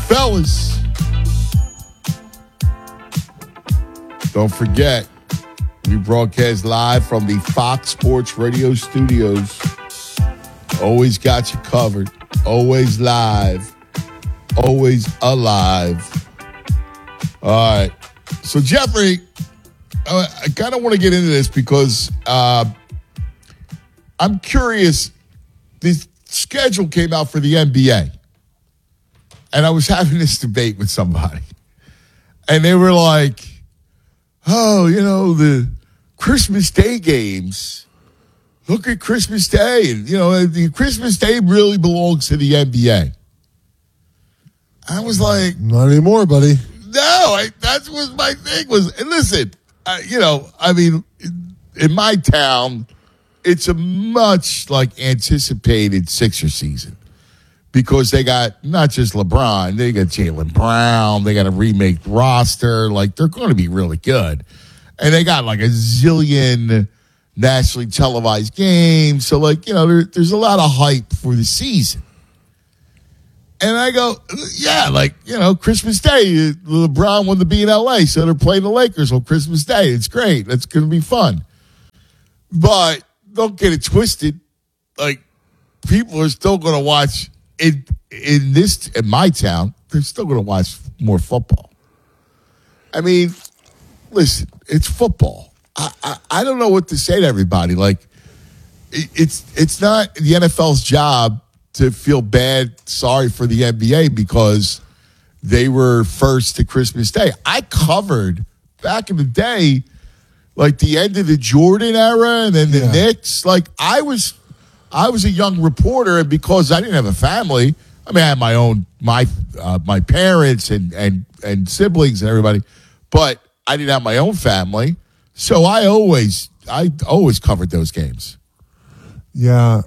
Fellas, don't forget, we broadcast live from the Fox Sports Radio studios. Always got you covered. Always live. Always alive. All right. So, Jeffrey, I kind of want to get into this because I'm curious. The schedule came out for the NBA. And I was having this debate with somebody. And they were like, oh, the Christmas Day games. Look at Christmas Day. And, the Christmas Day really belongs to the NBA. I was like, not anymore, buddy. No, that's what my thing was. And listen, in my town, it's a much anticipated Sixer season. Because they got not just LeBron, they got Jaylen Brown, they got a remake roster. They're going to be really good. And they got a zillion nationally televised games. So, there's a lot of hype for the season. And I go, yeah, Christmas Day, LeBron wanted to be in L.A., so they're playing the Lakers on Christmas Day. It's great. That's going to be fun. But don't get it twisted. People are still going to watch in my town, they're still going to watch more football. I mean, listen, it's football. I don't know what to say to everybody. It's not the NFL's job to feel sorry for the NBA because they were first to Christmas Day. I covered back in the day, the end of the Jordan era and then the Knicks. I was a young reporter, and because I didn't have a family, I had my own my parents and siblings and everybody, but I didn't have my own family, so I always covered those games. Yeah,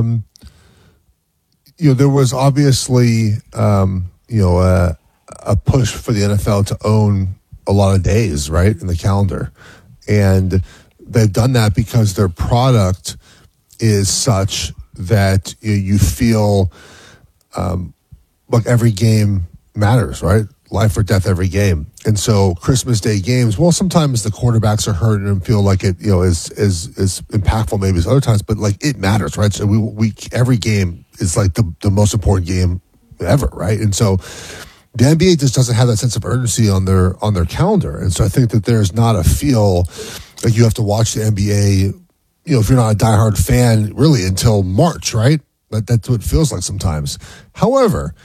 there was obviously a push for the NFL to own a lot of days, right, in the calendar, and they've done that because their product is such that you feel like every game matters, right? Life or death, every game. And so Christmas Day games, well, sometimes the quarterbacks are hurt and feel like it, is impactful maybe as other times, but it matters, right? So we every game is the most important game ever, right? And so the NBA just doesn't have that sense of urgency on their calendar. And so I think that there's not a feel like you have to watch the NBA, if you're not a diehard fan, really until March, right? But that's what it feels like sometimes. However,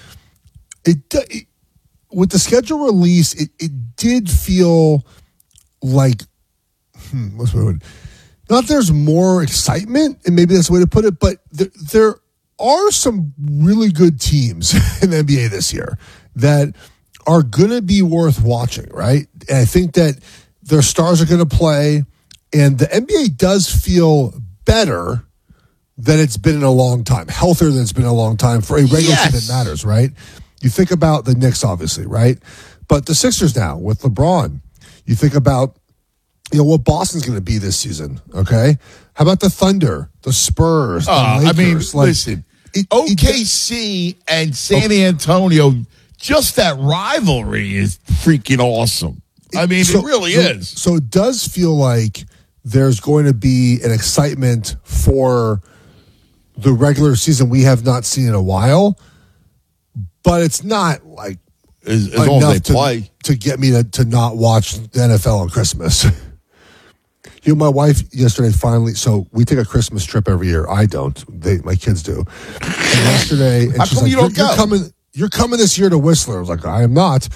with the schedule release, it did feel like, what's the word? Not there's more excitement, and maybe that's the way to put it, but there are some really good teams in the NBA this year that are going to be worth watching, right? And I think that their stars are going to play. And the NBA does feel better than it's been in a long time, healthier than it's been in a long time for a regular team that matters, right? You think about the Knicks, obviously, right? But the Sixers now with LeBron. You think about, what Boston's going to be this season, okay? How about the Thunder, the Spurs, the Lakers? Listen, OKC and San Antonio, just that rivalry is freaking awesome. It really is. So it does feel like there's going to be an excitement for the regular season we have not seen in a while, but it's not as long as they play to get me to not watch the NFL on Christmas. My wife yesterday finally. So we take a Christmas trip every year. I don't. My kids do. And yesterday, and she's like, "You're coming this year to Whistler." I was like, "I am not."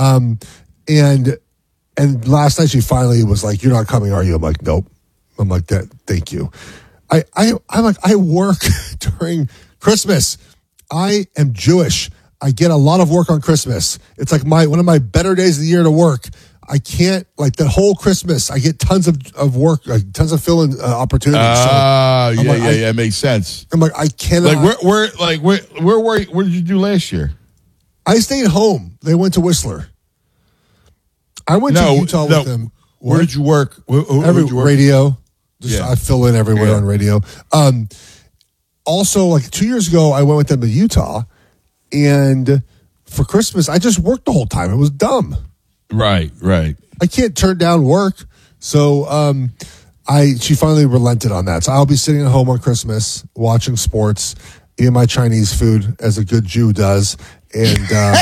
And last night she finally was like, "You're not coming, are you?" I'm like, "Nope." I'm like, "That. Thank you." I'm like, I work during Christmas. I am Jewish. I get a lot of work on Christmas. It's one of my better days of the year to work. I can't the whole Christmas. I get tons of work, tons of fill-in opportunities. It makes sense. I'm like, I cannot. Where did you do last year? I stayed home. They went to Whistler. I went to Utah with them. Where did you work? Radio. I fill in everywhere on radio. Also, 2 years ago, I went with them to Utah, and for Christmas, I just worked the whole time. It was dumb. Right. I can't turn down work. So she finally relented on that. So I'll be sitting at home on Christmas watching sports, eating my Chinese food as a good Jew does. And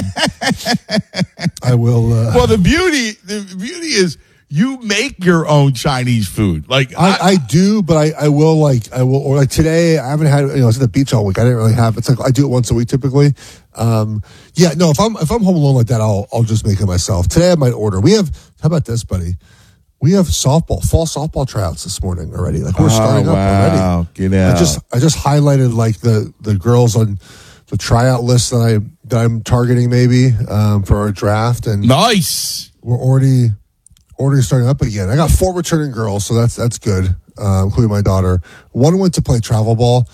I will. Well, the beauty is you make your own Chinese food. Like I do, but I will or like today I haven't had, I was at the beach all week. I didn't really have, it's like I do it once a week typically. If I'm home alone like that, I'll just make it myself. Today I might order. How about this, buddy? We have fall softball tryouts this morning already. Like we're starting up already. Get out. I just highlighted like the girls on the tryout list that I'm targeting maybe for our draft, and nice. We're already starting up again. I got 4 returning girls, so that's good, including my daughter. One went to play travel ball.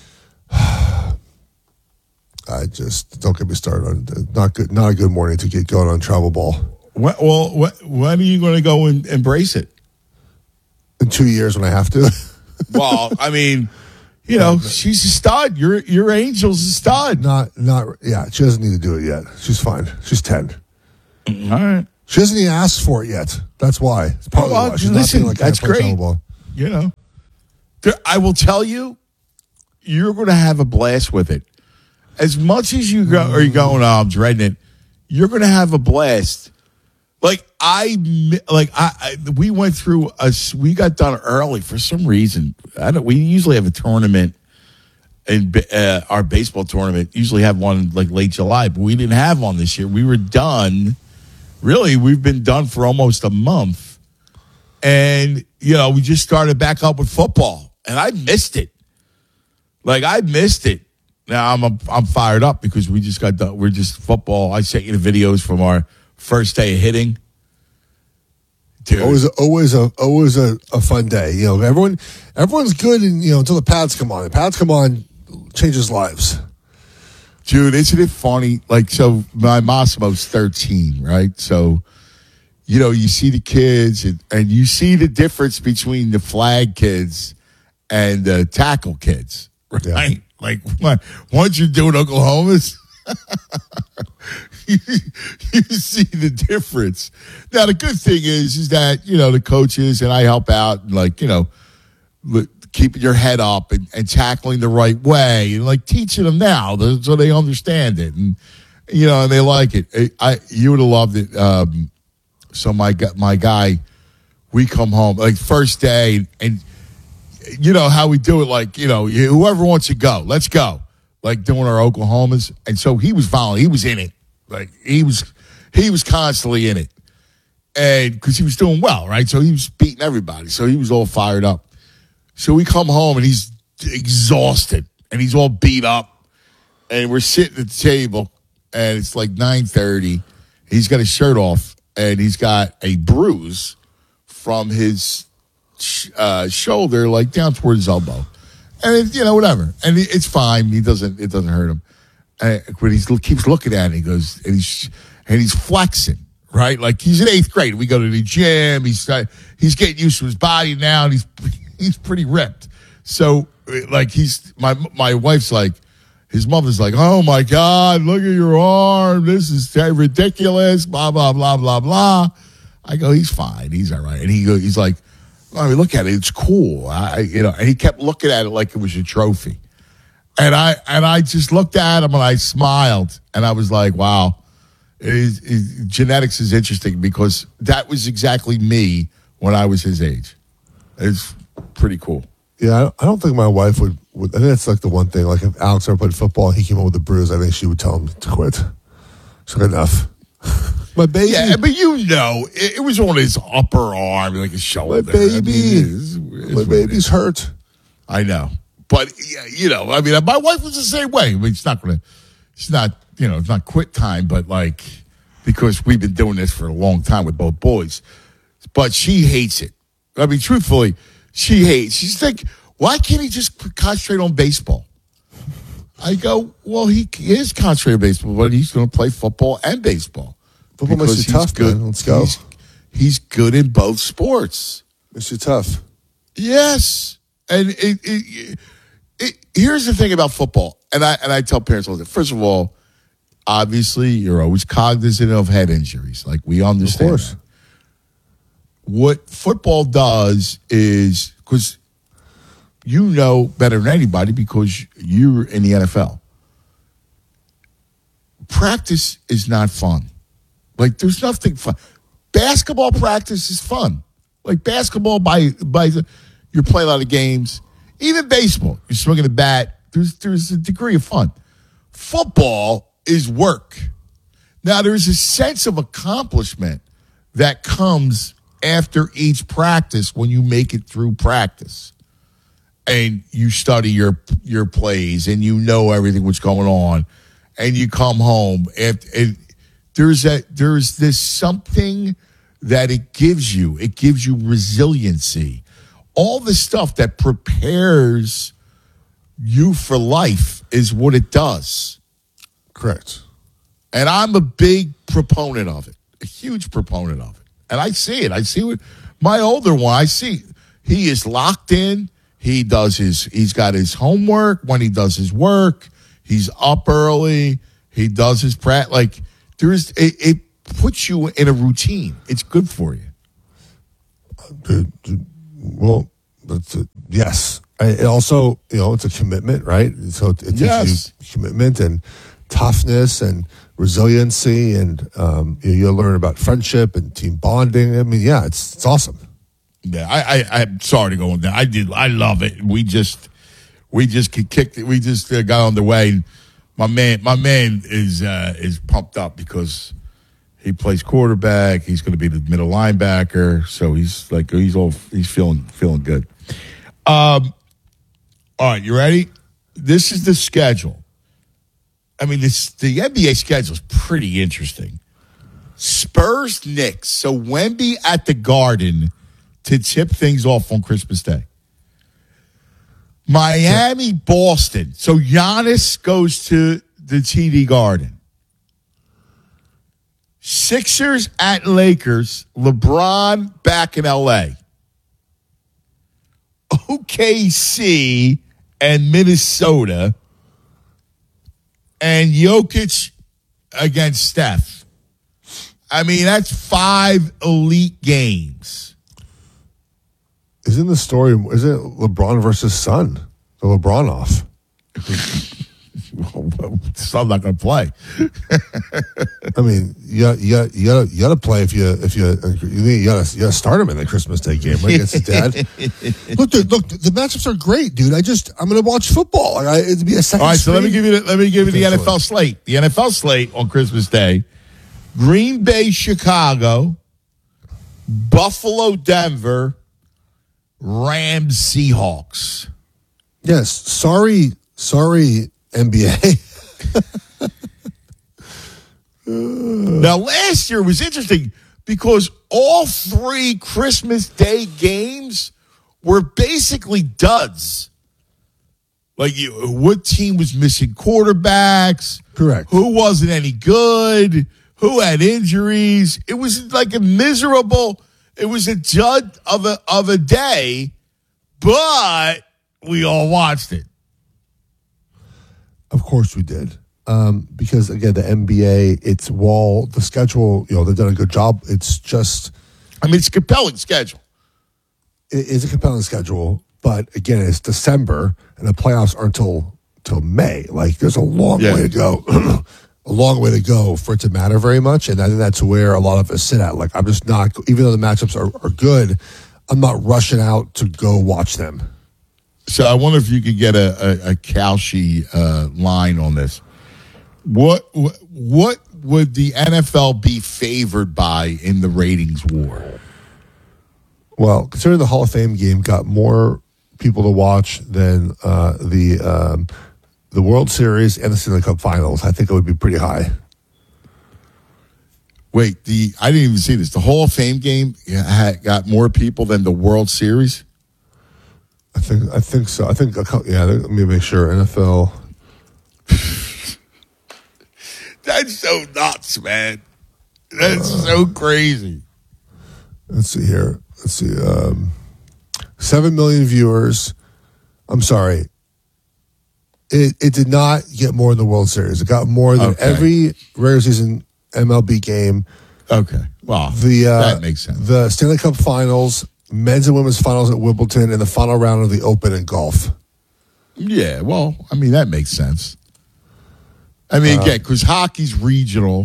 I just don't get me started on not a good morning to get going on travel ball. When are you going to go and embrace it? In 2 years when I have to. Well, I mean, she's a stud. Your Angel's a stud. Yeah, she doesn't need to do it yet. She's fine. She's 10. All right. She hasn't even asked for it yet. That's why. It's probably why. She's listen, not like, that's great. I will tell you, you're going to have a blast with it. As much as you go, are you going, I'm dreading it. You're going to have a blast. We went through we got done early for some reason. We usually have a tournament, and our baseball tournament usually have one like late July, but we didn't have one this year. We were done. Really, we've been done for almost a month, and we just started back up with football, and I missed it. I missed it. Now I'm fired up because we just got done. We're just football. I sent you the videos from our first day of hitting. Dude. Always a fun day. Everyone's good, until the pads come on. The pads come on, changes lives. Dude, isn't it funny? So my Massimo's 13, right? So, you see the kids and you see the difference between the flag kids and the tackle kids, right? Yeah. Once you're doing Oklahoma's, you see the difference. Now, the good thing is that, the coaches and I help out and keeping your head up and tackling the right way and teaching them now so they understand it and and they like it. You would have loved it. So my guy, we come home first day and how we do it. Whoever wants to go, let's go. Doing our Oklahomas, and so he was following. He was in it. He was constantly in it, and because he was doing well, right? So he was beating everybody. So he was all fired up. So we come home and he's exhausted and he's all beat up, and we're sitting at the table and it's 9:30. He's got his shirt off and he's got a bruise from his shoulder, down toward his elbow. And whatever, and it's fine. It doesn't hurt him. But he keeps looking at it. He goes, and he's flexing, right? He's in 8th grade. We go to the gym. He's getting used to his body now, and he's pretty ripped. So my wife's his mother's oh my God, look at your arm. This is ridiculous. Blah blah blah blah blah. I go, he's fine. He's all right. And he's like, look at it. It's cool. And he kept looking at it like it was a trophy. And I just looked at him and I smiled and I was like, wow, genetics is interesting because that was exactly me when I was his age. It's pretty cool. Yeah, I don't think my wife would I think that's the one thing. If Alex ever played football, he came up with a bruise, I think she would tell him to quit. She's enough. My baby. Yeah, but it was on his upper arm, his shoulder. My baby. My baby's hurt. I know. But, my wife was the same way. It's not, it's not quit time, but because we've been doing this for a long time with both boys. But she hates it. Truthfully, she hates. She's why can't he just concentrate on baseball? I go, well, he is concentrating on baseball, but he's going to play football and baseball. Football makes you tough, man. Let's go. He's good in both sports. Makes you tough. Yes. And here's the thing about football, and I tell parents all the time. First of all, obviously, you're always cognizant of head injuries. Like, we understand. Of course. That. What football does is, because you know better than anybody because you're in the NFL, practice is not fun. Like, there's nothing fun. Basketball practice is fun. Like, basketball, you're playing a lot of games. Even baseball, you're swinging a bat. There's a degree of fun. Football is work. Now, there's a sense of accomplishment that comes after each practice when you make it through practice. And you study your plays and you know everything what's going on. And you come home and there's this something that it gives you. It gives you resiliency. All the stuff that prepares you for life is what it does. Correct. And I'm a big proponent of it, a huge proponent of it. And I see it. I see what my older one, I see he is locked in. He's got his homework. When he does his work, he's up early. He does his practice. Like, it puts you in a routine. It's good for you. Well, yes. It also, it's a commitment, right? So it teaches you commitment and toughness and resiliency, and you'll learn about friendship and team bonding. I mean, yeah, it's awesome. Yeah, I'm sorry to go on that. I love it. We just kicked it. We just got on the way. My man is pumped up because he plays quarterback. He's going to be the middle linebacker. So he's feeling good. All right, you ready? This is the schedule. I mean, the NBA schedule is pretty interesting. Spurs, Knicks. So Wemby at the Garden to tip things off on Christmas Day. Miami, Boston. So Giannis goes to the TD Garden. Sixers at Lakers. LeBron back in LA. OKC and Minnesota. And Jokic against Steph. I mean, that's 5 elite games. Isn't the story, isn't LeBron versus Son? The LeBron off. Son's not going to play. I mean, you got to play if you got to start him in the Christmas Day game right against his dad. Look, the matchups are great, dude. I'm going to watch football. It'd be a second. All right, so let me give you the NFL slate. The NFL slate on Christmas Day: Green Bay, Chicago, Buffalo, Denver, Rams, Seahawks. Yes, sorry, NBA. Now, last year was interesting because all 3 Christmas Day games were basically duds. Like, what team was missing quarterbacks? Correct. Who wasn't any good? Who had injuries? It was like a miserable. It was a dud of a day, but we all watched it. Of course we did. Because, again, the NBA, the schedule, they've done a good job. It's just... I mean, it's a compelling schedule. It is a compelling schedule, but, again, it's December, and the playoffs aren't till May. Like, there's a long way to go. A long way to go for it to matter very much, and I think that's where a lot of us sit at. Like, I'm just not... Even though the matchups are good, I'm not rushing out to go watch them. So I wonder if you could get a Kalshi line on this. What would the NFL be favored by in the ratings war? Well, considering the Hall of Fame game got more people to watch than the World Series and the Stanley Cup Finals, I think it would be pretty high. Wait, I didn't even see this. The Hall of Fame game got more people than the World Series? I think so. Let me make sure. NFL. That's so nuts, man. That's so crazy. Let's see here. 7 million viewers. I'm sorry. It did not get more in the World Series. It got more than every regular season MLB game. Okay. Well, that makes sense. The Stanley Cup Finals, men's and women's finals at Wimbledon, and the final round of the Open in golf. Yeah, well, I mean, that makes sense. I mean, again, because hockey's regional.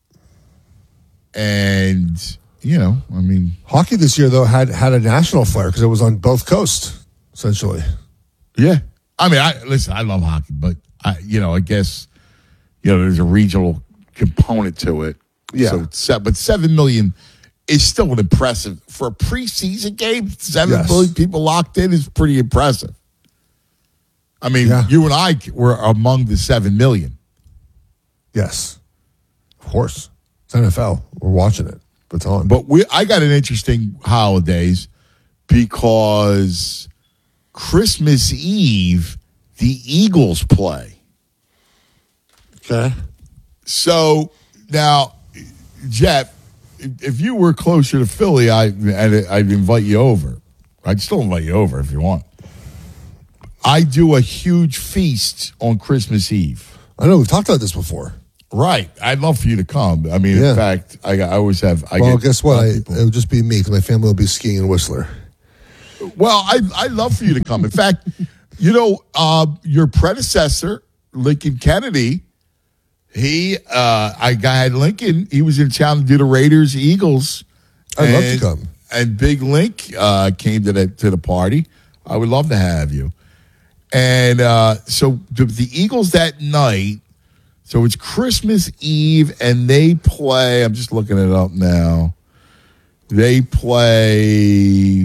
And, I mean. Hockey this year, though, had a national flair because it was on both coasts, essentially. Yeah. I mean, listen, I love hockey, but, I guess, there's a regional component to it. Yeah. But 7 million is still an impressive. For a preseason game, 7 million people locked in is pretty impressive. I mean, you and I were among the 7 million. Yes. Of course. It's NFL. We're watching it. It's on. But I got an interesting holidays because Christmas Eve, the Eagles play. Okay. So now, Jeff, if you were closer to Philly, I'd invite you over. I'd still invite you over if you want. I do a huge feast on Christmas Eve. I know we've talked about this before. Right. I'd love for you to come. I mean, in fact, I always have. Guess what? It would just be me because my family will be skiing in Whistler. Well, I'd love for you to come. In fact, your predecessor, Lincoln Kennedy, I had Lincoln. He was in town to do the Raiders Eagles. I'd love to come. And Big Link came to the party. I would love to have you. And so the Eagles that night. So it's Christmas Eve, and they play. I'm just looking it up now. They play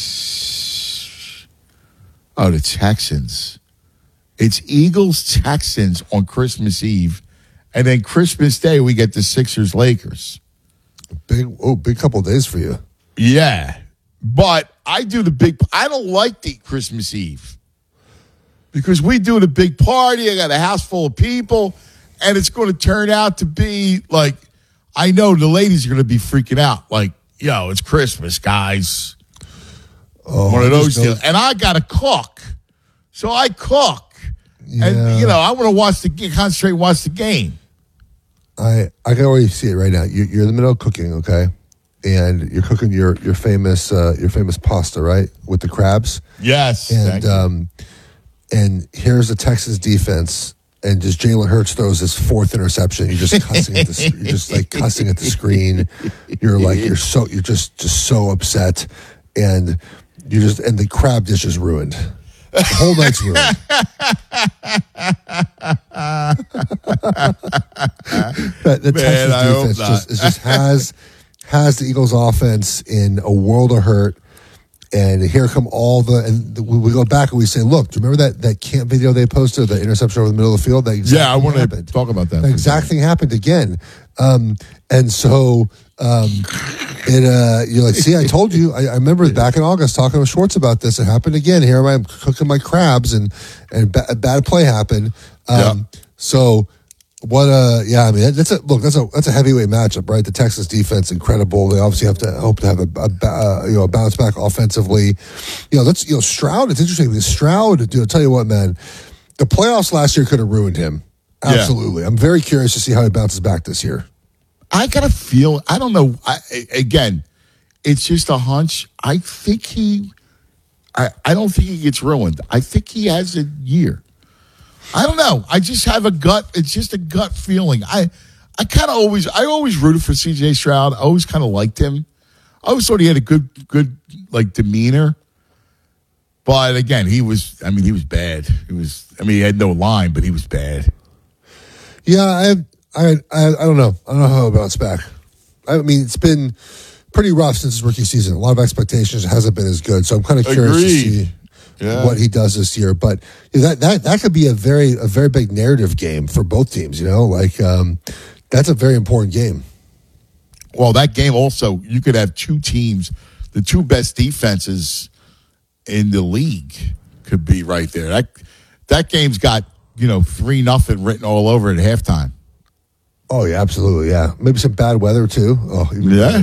the Texans. It's Eagles-Texans on Christmas Eve, and then Christmas Day we get the Sixers-Lakers. Big couple of days for you. Yeah, but I don't like the Christmas Eve because we do the big party. I got a house full of people. And it's going to turn out to be like, I know the ladies are going to be freaking out. Like, it's Christmas, guys. One of those deals. And I got to cook. So I cook. Yeah. And, I want to concentrate and watch the game. I can already see it right now. You're in the middle of cooking, okay? And you're cooking your famous pasta, right? With the crabs. Yes. And here's the Texas defense. And just Jalen Hurts throws his fourth interception. You're just cussing at cussing at the screen. You're just so upset, and the crab dish is ruined. The whole night's ruined. the Texas defense has the Eagles offense in a world of hurt. And here come we go back and we say, look, do you remember that camp video they posted, the interception over the middle of the field? I want to talk about that. The exact thing happened again. And so you're like, see, I told you. I remember back in August talking with Schwartz about this. It happened again. Here I am cooking my crabs and a bad play happened. So what? I mean, that's a heavyweight matchup, right? The Texas defense incredible. They obviously hope to have a bounce back offensively. Stroud. It's interesting because Stroud. I'll tell you what, man, the playoffs last year could have ruined him. Absolutely. I'm very curious to see how he bounces back this year. I got a feel. I don't know. Again, it's just a hunch. I think I don't think he gets ruined. I think he has a year. I don't know. I just have a gut. It's just a gut feeling. I always rooted for C.J. Stroud. I always kind of liked him. I always thought he had a good demeanor. But again, he was bad. He had no line, but he was bad. Yeah, I don't know. I don't know how he'll bounce back. I mean, it's been pretty rough since his rookie season. A lot of expectations. It hasn't been as good. So I'm kind of curious to see what he does this year. But that could be a very big narrative game for both teams. That's a very important game. Well, that game also, you could have two teams, the two best defenses in the league could be right there. That game's got 3-0 written all over it at halftime. Oh yeah, absolutely, yeah. Maybe some bad weather too. Oh yeah,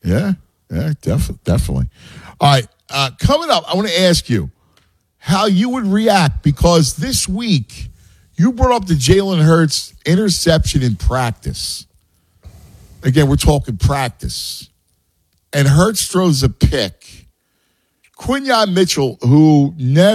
definitely. All right, coming up, I want to ask you how you would react because this week You brought up the Jalen Hurts interception in practice. Again, we're talking practice. And Hurts throws a pick. Quinyon Mitchell, who's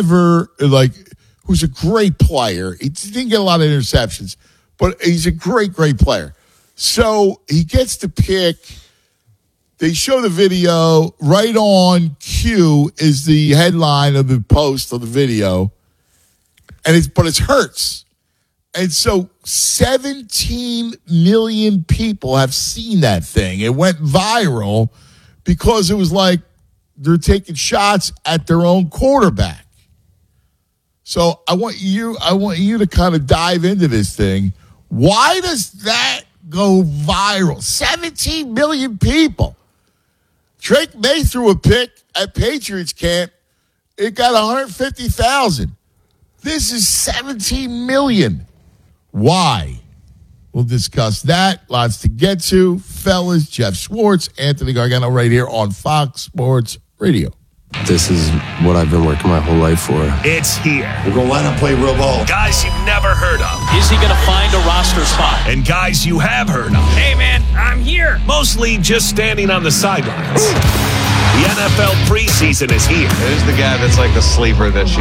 a great player. He didn't get a lot of interceptions, but he's a great, great player. So he gets the pick. They show the video. Right on cue is the headline of the post of the video. But it's Hurts. And so 17 million people have seen that thing. It went viral because it was like they're taking shots at their own quarterback. So I want you to kind of dive into this thing. Why does that go viral? 17 million people. Drake May threw a pick at Patriots camp. It got 150,000. This is 17 million. Why? We'll discuss that. Lots to get to. Fellas, Jeff Schwartz, Anthony Gargano right here on Fox Sports Radio. This is what I've been working my whole life for. It's here. We're going to line up, play real ball. Guys you've never heard of. Is he going to find a roster spot? And guys you have heard of. Hey, man, I'm here. Mostly just standing on the sidelines. The NFL preseason is here. Who's the guy that's like the sleeper that you